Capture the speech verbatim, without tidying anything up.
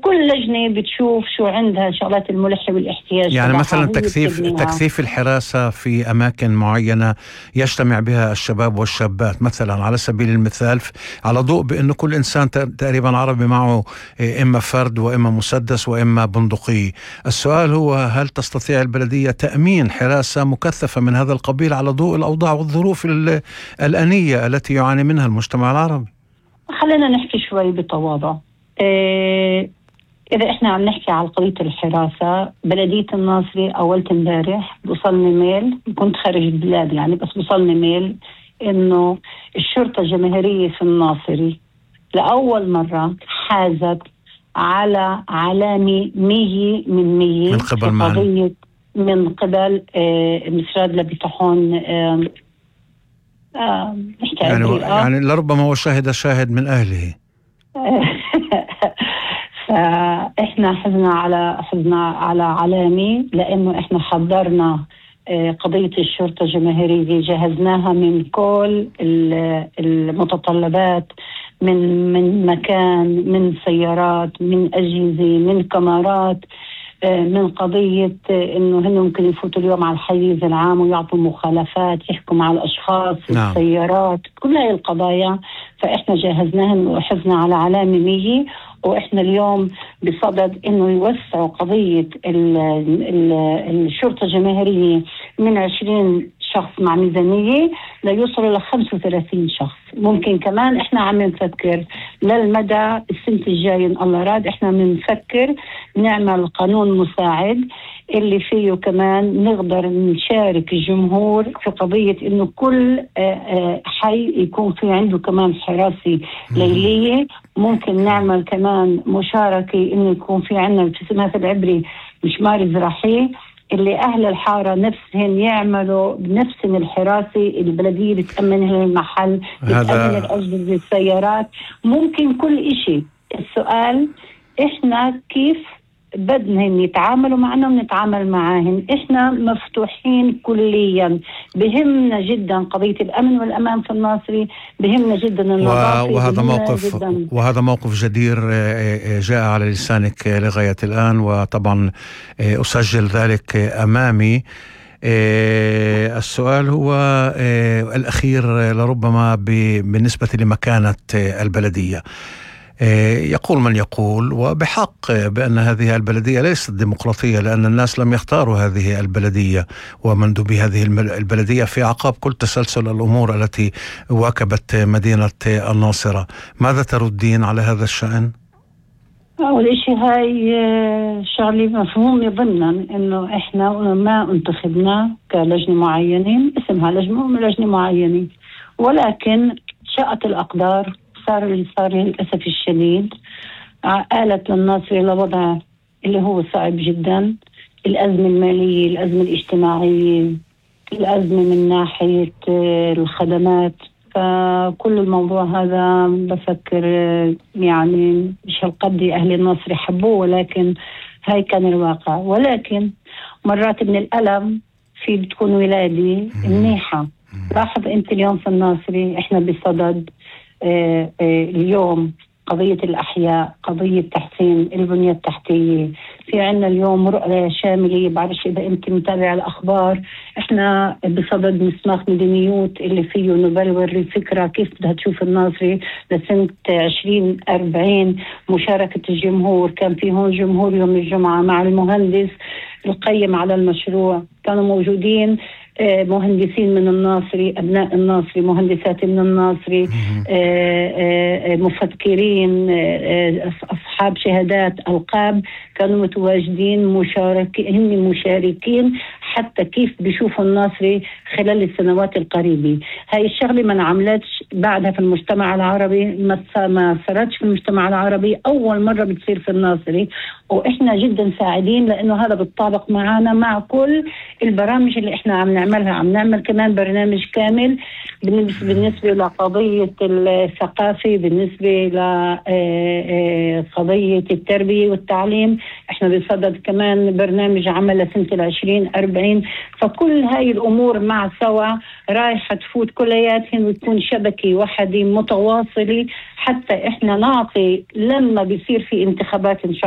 كل لجنة بتشوف شو عندها شغلات الملحة والاحتياج. يعني مثلا تكثيف تكثيف الحراسة في أماكن معينة يجتمع بها الشباب والشابات، مثلا على سبيل المثال، على ضوء بأنه كل إنسان تقريبا عربي معه إما فرد وإما مسدس وإما بندقية. السؤال هو هل تستطيع البلدية تأمين حراسة مكثفة من هذا القبيل على ضوء الأوضاع والظروف الآنية التي يعاني منها المجتمع العربي؟ خلينا نحكي شوي بتواضع. إيه إذا إحنا عم نحكي على قضية الحراسة، بلدية الناصري أولت امبارح بوصلني ميل، كنت خارج البلاد يعني، بس بوصلني ميل إنه الشرطة الجماهيرية في الناصري لأول مرة حازت على علامة مية من مية من قبل من من قبل آه مسراد لبيتحون آه آه يعني, يعني لربما هو شاهد شاهد من أهله. فإحنا حزنا على حزنا على علامة، لأنه إحنا حضرنا قضية الشرطة الجماهيرية، جهزناها من كل المتطلبات، من من مكان، من سيارات، من أجهزة، من كاميرات، من قضية إنه هن ممكن يفوتوا اليوم على الحيز العام ويعطوا مخالفات، يحكوا مع الأشخاص، نعم. السيارات، كل هاي القضايا. فإحنا جهزناها وحزنا على علامة مية، وإحنا اليوم بصدد إنه يوسعوا قضية ال ال الشرطة الجماهيرية من عشرين شخص مع ميزانية ليوصلوا ل خمسة وثلاثين شخص. ممكن كمان إحنا عم نفكر للمدى السنة الجاية إن الله راد، إحنا بنفكر نعمل قانون مساعد اللي فيه كمان نقدر نشارك الجمهور في قضية إنه كل حي يكون في عنده كمان حراسة ليلية. ممكن نعمل كمان مشاركة إنه يكون في عنا في اسمها في العبري مشمار زراحي، اللي أهل الحارة نفسهم يعملوا بنفسهم الحراسة، البلدية بتأمن المحل، بتأمن الأجهزة، السيارات، ممكن كل إشي. السؤال إحنا كيف بدنا يتعاملوا معنا ونتعامل معاهم. إحنا مفتوحين كليا، بهمنا جدا قضية الأمن والأمان في الناصري، بهمنا جدا النظافة، وهذا موقف جداً. وهذا موقف جدير جاء على لسانك لغاية الآن، وطبعا أسجل ذلك أمامي. السؤال هو الأخير لربما بالنسبة لمكانة البلدية. يقول من يقول وبحق بأن هذه البلدية ليست ديمقراطية، لأن الناس لم يختاروا هذه البلدية ومندوبي هذه البلدية في أعقاب كل تسلسل الأمور التي واكبت مدينة الناصرة. ماذا تردين على هذا الشأن؟ أول إشي هاي شغلي مفهوم ضمنا إنه إحنا ما انتخبنا كلجنة معينة، اسمها لجنة لجنة معينة، ولكن شاءت الأقدار صار اللي صار للأسف الشديد، آلت للناصري لوضع اللي هو صعب جدا. الأزمة المالية، الأزمة الاجتماعية، الأزمة من ناحية الخدمات، فكل الموضوع هذا بفكر يعني مش هالقد أهل الناصري حبوه، ولكن هاي كان الواقع. ولكن مرات من الألم في بتكون ولادة منيحة. لاحظ أنت اليوم في الناصري إحنا بصدد آه آه اليوم قضية الأحياء، قضية تحسين البنية التحتية. في عنا اليوم رؤية شاملة، بعرفش إذا أنت متابع الأخبار، إحنا بصدد مسماخ مدنيوت اللي فيه نبرر فكرة كيف بدها تشوف الناصري لسنة عشرين أربعين. مشاركة الجمهور، كان في هون جمهور يوم الجمعة مع المهندس القيم على المشروع، كانوا موجودين مهندسين من الناصري، أبناء الناصري، مهندسات من الناصري، مفكرين، أصحاب شهادات ألقاب، كانوا متواجدين مشاركين، هم مشاركين حتى كيف بيشوفوا الناصري خلال السنوات القريبة. هاي الشغلة ما نعملتش بعدها في المجتمع العربي، ما صارتش في المجتمع العربي، أول مرة بتصير في الناصري، وإحنا جدا سعيدين لأنه هذا بالطابق معنا مع كل البرامج اللي إحنا عم نعملها. عم نعمل كمان برنامج كامل بالنسبة لقضية الثقافة، بالنسبة لقضية التربية والتعليم. إحنا بصدد كمان برنامج عمل لسنة العشرين أربعين. فكل هاي الأمور مع سوا رايحة تفوت كلياتهم وتكون شبكة واحدة متواصلة، حتى إحنا نعطي لما بيصير في انتخابات إن شاء